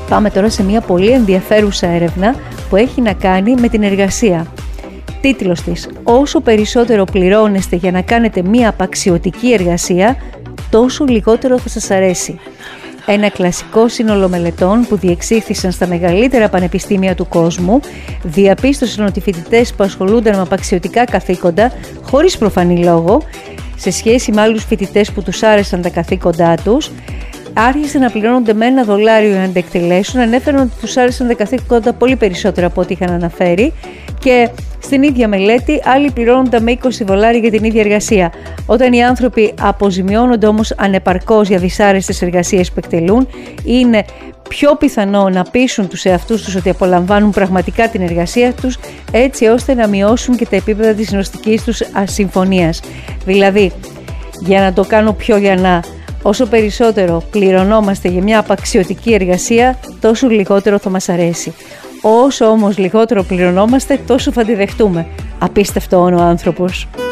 Πάμε τώρα σε μια πολύ ενδιαφέρουσα έρευνα που έχει να κάνει με την εργασία. Τίτλος της: όσο περισσότερο πληρώνεστε για να κάνετε μια απαξιωτική εργασία, τόσο λιγότερο θα σας αρέσει. Ένα κλασικό σύνολο μελετών που διεξήχθησαν στα μεγαλύτερα πανεπιστήμια του κόσμου διαπίστωσαν ότι οι φοιτητές που ασχολούνταν με απαξιωτικά καθήκοντα, χωρίς προφανή λόγο, σε σχέση με άλλους φοιτητές που τους άρεσαν τα καθήκοντά τους, άρχισαν να πληρώνονται με $1 για να τα εκτελέσουν, ανέφεραν ότι τους άρεσαν τα καθήκοντα πολύ περισσότερο από ό,τι είχαν αναφέρει, και στην ίδια μελέτη άλλοι πληρώνονταν με $20 για την ίδια εργασία. Όταν οι άνθρωποι αποζημιώνονται όμως ανεπαρκώς για δυσάρεστες εργασίες που εκτελούν, είναι πιο πιθανό να πείσουν τους εαυτούς τους ότι απολαμβάνουν πραγματικά την εργασία τους, έτσι ώστε να μειώσουν και τα επίπεδα της νοστικής τους ασυμφωνίας. Δηλαδή, για να το κάνω πιο γιανά, όσο περισσότερο πληρωνόμαστε για μια απαξιωτική εργασία, τόσο λιγότερο θα μας αρέσει. Όσο όμως λιγότερο πληρωνόμαστε, τόσο θα τη δεχτούμε. Απίστευτο ο άνθρωπος.